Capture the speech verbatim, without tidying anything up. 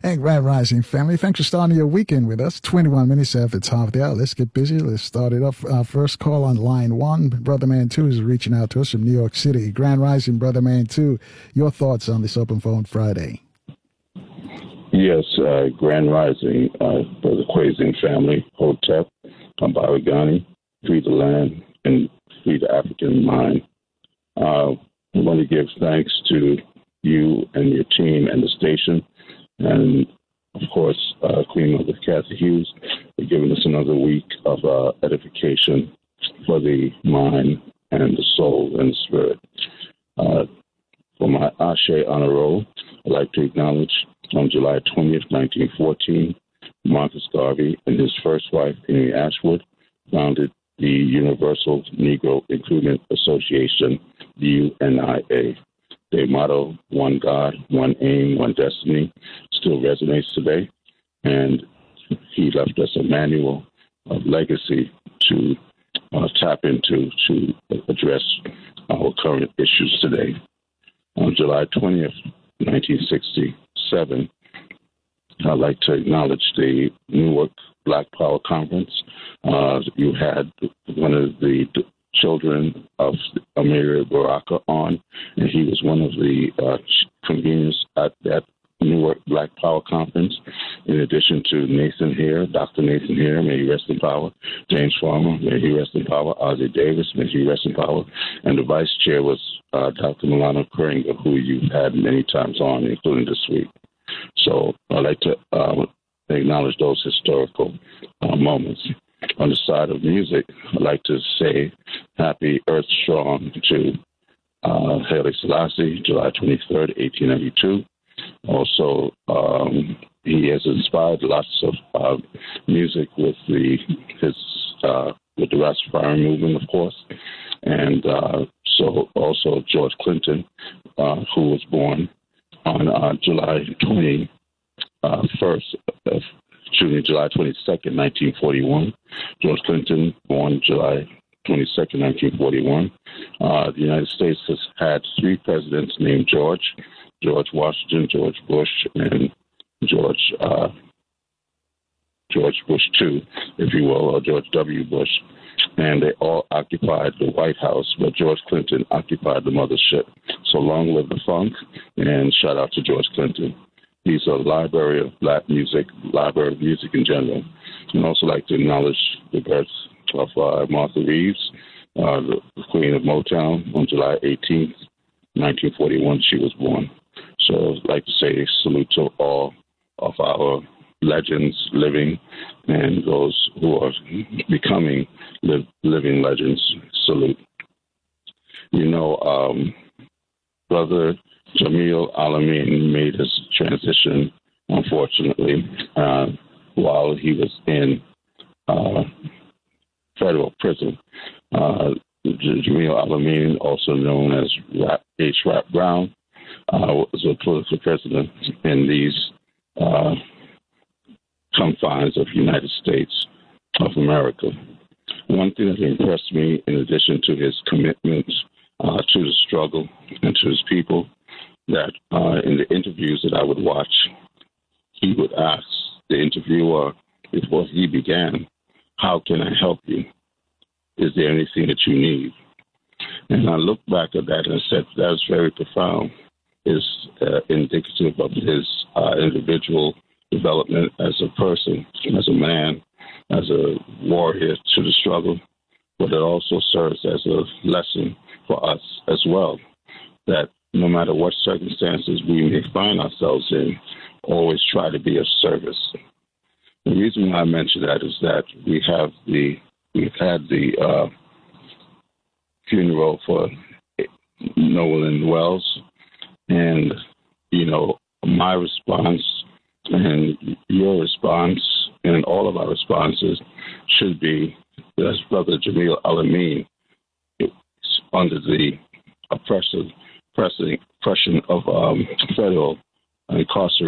Hey, Grand Rising family. Thanks for starting your weekend with us. twenty-one minutes after the top of the hour. Let's get busy. Let's start it off. Our first call on line one. Brother Man two is reaching out to us from New York City. Grand Rising, Brother Man two. Your thoughts on this Open Phone Friday? Yes, uh, Grand Rising, uh, for the Quazing family, Hotep, Ambarigani, free the land, and free the African mind. Uh, I want to give thanks to you and your team and the station, and of course, uh, Queen Mother Kathy Hughes, for giving us another week of uh, edification for the mind and the soul and the spirit. Uh, for my Ashe Honor Roll, I'd like to acknowledge on July twentieth, nineteen fourteen, Marcus Garvey and his first wife, Amy Ashwood, founded the Universal Negro Improvement Association, U N I A. Their motto, one God, one aim, one destiny, still resonates today. And he left us a manual of legacy to uh, tap into to address our current issues today. On July twentieth, nineteen sixty-seven, I'd like to acknowledge the Newark Black Power Conference. Uh, you had one of the children of Amiri Baraka on, and he was one of the uh, conveners at that Newark Black Power Conference, in addition to Nathan Hare, Doctor Nathan Hare, may he rest in power, James Farmer, may he rest in power, Ozzie Davis, may he rest in power, and the vice chair was uh, Doctor Milano Kringa, who you've had many times on, including this week. So I'd like to uh, acknowledge those historical uh, moments. On the side of music, I'd like to say happy Earth Strong to uh, Haile Selassie, July twenty-third, eighteen ninety-two. Also, um, he has inspired lots of uh, music with the his uh, with the Rastafarian movement, of course, and uh, so also George Clinton, uh, who was born on uh, July twenty-first of June, July twenty-second, nineteen forty-one. George Clinton, born July twenty-second, nineteen forty-one. Uh, the United States has had three presidents named George: George Washington, George Bush, and George uh, George Bush two, if you will, or George W. Bush. And they all occupied the White House, but George Clinton occupied the mothership. So long live the funk, and shout out to George Clinton. He's a library of black music, library of music in general. I'd also like to acknowledge the birth of uh, Martha Reeves, uh, the Queen of Motown, on July eighteenth, nineteen forty-one, she was born. So I'd like to say salute to all of our legends living and those who are becoming li- living legends. Salute. You know, um, Brother Jamil Alamin made his transition, unfortunately, uh, while he was in uh, federal prison. Uh, Jamil Alamin, also known as Rap, H. Rap Brown, uh, was a political prisoner in these uh, confines of the United States of America. One thing that impressed me, in addition to his commitment uh, to the struggle and to his people, that uh, in the interviews that I would watch, he would ask the interviewer before he began, how can I help you? Is there anything that you need? And I looked back at that and said, that is very profound. It's uh, indicative of his uh, individual development as a person, as a man, as a warrior to the struggle, but it also serves as a lesson for us as well, that no matter what circumstances we may find ourselves in, always try to be of service. The reason why I mention that is that we have the we've had the uh, funeral for Nolan Wells, and you know my response and your response and all of our responses should be, as Brother Jamil Alamin, under the oppressive oppression of um, federal incarceration.